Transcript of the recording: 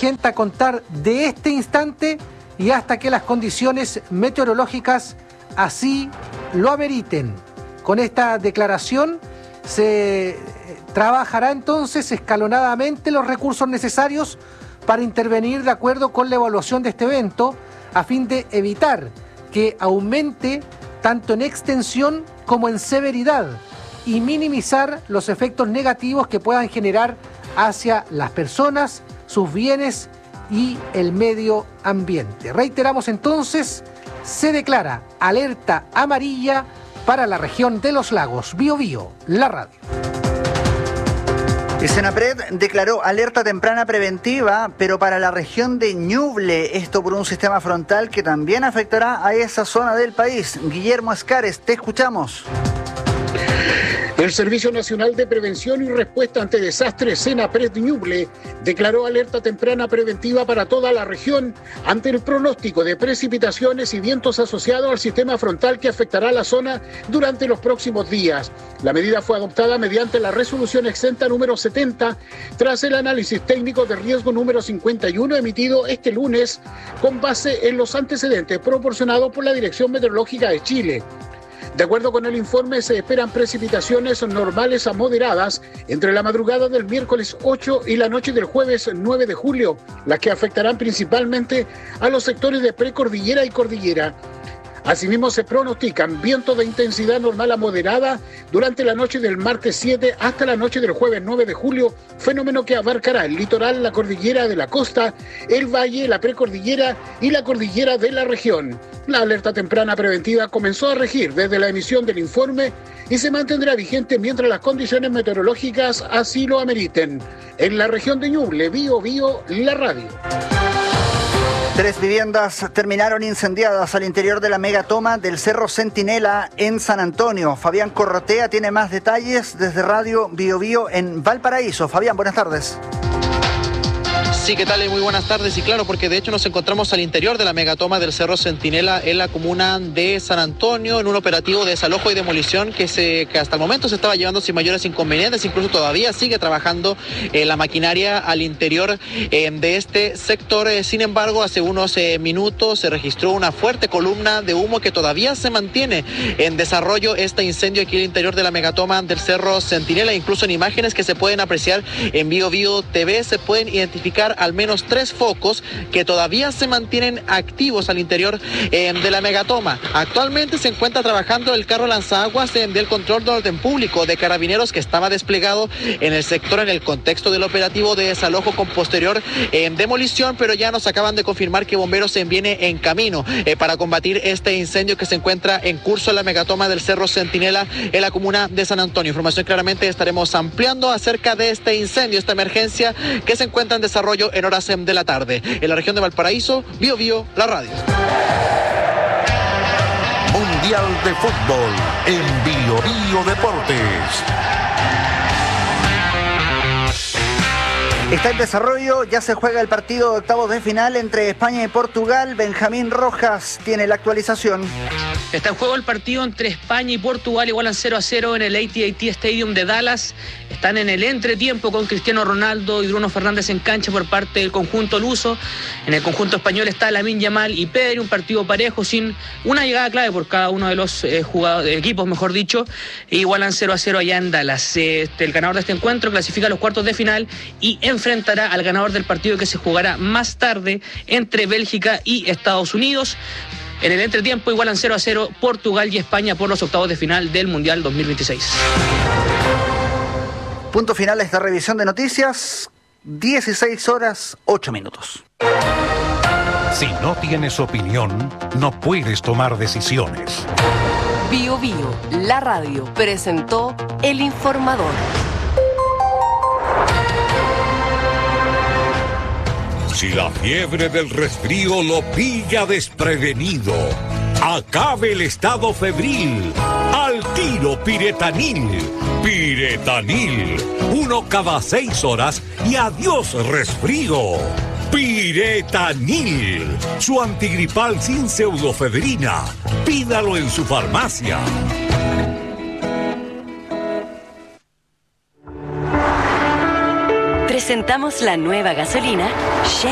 vigente a contar de este instante y hasta que las condiciones meteorológicas así lo ameriten. Con esta declaración se trabajará entonces escalonadamente los recursos necesarios para intervenir de acuerdo con la evaluación de este evento, a fin de evitar que aumente tanto en extensión como en severidad y minimizar los efectos negativos que puedan generar hacia las personas, sus bienes y el medio ambiente. Reiteramos entonces, se declara alerta amarilla para la región de los lagos. Biobío, la radio. El Senapred declaró alerta temprana preventiva, pero para la región de Ñuble, esto por un sistema frontal que también afectará a esa zona del país. Guillermo Escares, te escuchamos. El Servicio Nacional de Prevención y Respuesta ante Desastres, Senapred Ñuble, declaró alerta temprana preventiva para toda la región ante el pronóstico de precipitaciones y vientos asociados al sistema frontal que afectará la zona durante los próximos días. La medida fue adoptada mediante la resolución exenta número 70 tras el análisis técnico de riesgo número 51 emitido este lunes con base en los antecedentes proporcionados por la Dirección Meteorológica de Chile. De acuerdo con el informe, se esperan precipitaciones normales a moderadas entre la madrugada del miércoles 8 y la noche del jueves 9 de julio, las que afectarán principalmente a los sectores de precordillera y cordillera. Asimismo, se pronostican vientos de intensidad normal a moderada durante la noche del martes 7 hasta la noche del jueves 9 de julio, fenómeno que abarcará el litoral, la cordillera de la costa, el valle, la precordillera y la cordillera de la región. La alerta temprana preventiva comenzó a regir desde la emisión del informe y se mantendrá vigente mientras las condiciones meteorológicas así lo ameriten. En la región de Ñuble, Biobío, la radio. 3 viviendas terminaron incendiadas al interior de la megatoma del Cerro Centinela en San Antonio. Fabián Corrotea tiene más detalles desde Radio Biobío en Valparaíso. Fabián, buenas tardes. Sí, ¿qué tal? Muy buenas tardes. Y claro, porque de hecho nos encontramos al interior de la megatoma del Cerro Centinela en la comuna de San Antonio, en un operativo de desalojo y demolición que hasta el momento se estaba llevando sin mayores inconvenientes. Incluso todavía sigue trabajando la maquinaria al interior de este sector. Sin embargo, hace unos minutos se registró una fuerte columna de humo que todavía se mantiene en desarrollo este incendio aquí al interior de la megatoma del Cerro Centinela. Incluso en imágenes que se pueden apreciar en Biobío TV se pueden identificar al menos 3 focos que todavía se mantienen activos al interior de la megatoma. Actualmente se encuentra trabajando el carro lanzaguas del control de orden público de Carabineros que estaba desplegado en el sector en el contexto del operativo de desalojo con posterior demolición, pero ya nos acaban de confirmar que bomberos se viene en camino para combatir este incendio que se encuentra en curso en la megatoma del Cerro Centinela en la comuna de San Antonio. Información claramente estaremos ampliando acerca de este incendio, esta emergencia que se encuentra en desarrollo en horas de la tarde. En la región de Valparaíso, Biobío, la radio. Mundial de Fútbol en Biobío Deportes. Está en desarrollo, ya se juega el partido de octavos de final entre España y Portugal. Benjamín Rojas tiene la actualización. Está en juego el partido entre España y Portugal, igualan 0-0 en el AT&T Stadium de Dallas. Están en el entretiempo con Cristiano Ronaldo y Bruno Fernández en cancha por parte del conjunto luso. En el conjunto español está Lamine Yamal y Pedri, un partido parejo sin una llegada clave por cada uno de los equipos, mejor dicho. Igualan 0-0 allá en Dallas. El ganador de este encuentro clasifica a los cuartos de final y enfrentará al ganador del partido que se jugará más tarde entre Bélgica y Estados Unidos. En el entretiempo igualan 0-0 Portugal y España por los octavos de final del Mundial 2026. Punto final a esta revisión de noticias, 16:08. Si no tienes opinión, no puedes tomar decisiones. Biobío, la radio, presentó El Informador. Si la fiebre del resfrío lo pilla desprevenido, acabe el estado febril. Al tiro Piretanil. Piretanil. 1 cada 6 horas y adiós resfrío. Piretanil. Su antigripal sin pseudofedrina. Pídalo en su farmacia. Presentamos la nueva gasolina